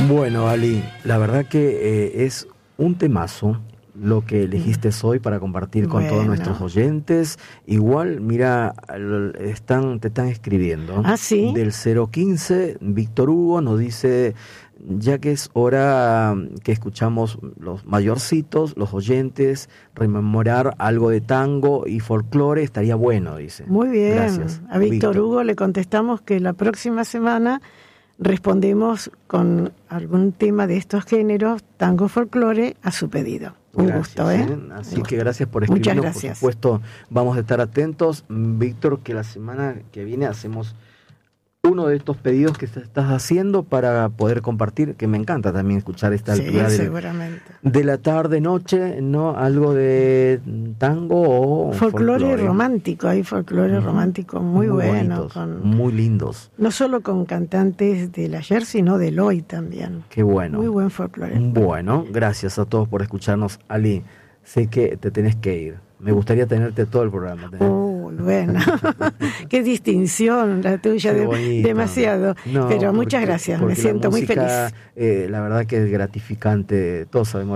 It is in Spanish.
Bueno, Ali, la verdad que es un temazo lo que elegiste hoy para compartir con todos nuestros oyentes. Igual, mira, te están escribiendo. ¿Ah, sí? Del 015, Víctor Hugo nos dice, ya que es hora que escuchamos los mayorcitos, los oyentes, rememorar algo de tango y folclore, estaría bueno, dice. Muy bien. Gracias. A Víctor Hugo le contestamos que la próxima semana respondemos con algún tema de estos géneros, tango, folclore, a su pedido. Un gusto, ¿eh? Así que gracias por escribirnos. Muchas gracias. Por supuesto, vamos a estar atentos. Víctor, que la semana que viene hacemos uno de estos pedidos que estás haciendo para poder compartir, que me encanta también escuchar esta altura de la tarde, noche, ¿no? Algo de tango o folclore romántico, hay folclore romántico muy bueno. Bonitos, muy lindos. No solo con cantantes del ayer, sino del hoy también. Qué bueno. Muy buen folclore. Bueno, gracias a todos por escucharnos. Ali, sé que te tenés que ir. Me gustaría tenerte todo el programa. Bueno, qué distinción la tuya, demasiado. No, pero muchas gracias, me siento muy feliz. La verdad que es gratificante, todos sabemos